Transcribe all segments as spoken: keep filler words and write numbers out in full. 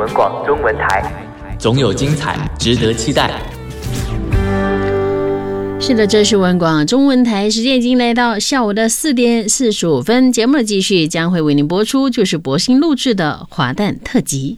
文广中文台， 总有精彩值得期待。 是的，这是文广中文台，时间已经来到下午的四点四十五分，节目的继续将会为您播出，就是博兴录制的滑蛋特辑。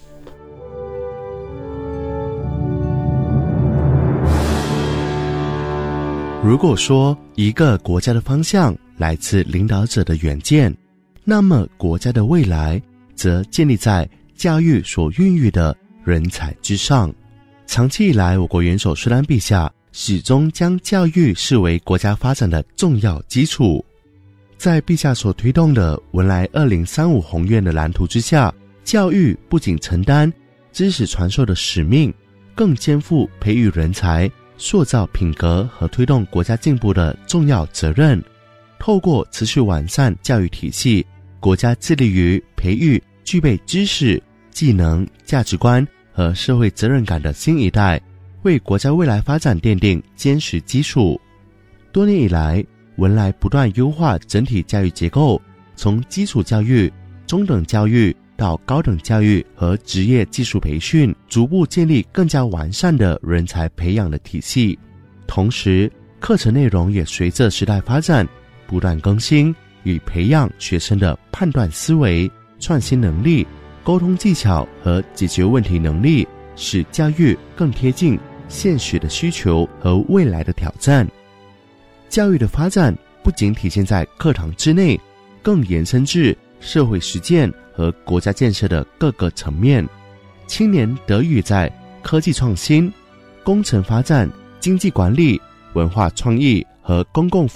如果说一个国家的方向来自领导者的远见，那么国家的未来则建立在教育所孕育的人才之上。长期以来，我国元首施丹陛下始终将教育视为国家发展的重要基础。在陛下所推动的文莱二零三五宏愿的蓝图之下，教育不仅承担知识传授的使命，更肩负培育人才、塑造品格和推动国家进步的重要责任。透过持续完善教育体系，国家致力于培育具备知识、技能、价值观和社会责任感的新一代，为国家未来发展奠定坚实基础。多年以来，文莱不断优化整体教育结构，从基础教育、中等教育到高等教育和职业技术培训，逐步建立更加完善的人才培养的体系。同时，课程内容也随着时代发展不断更新，以培养学生的判断思维、创新能力、沟通技巧和解决问题能力，使教育更贴近现实的需求和未来的挑战。教育的发展不仅体现在课堂之内，更延伸至社会实践和国家建设的各个层面。青年得以在科技创新、工程发展、经济管理、文化创意和公共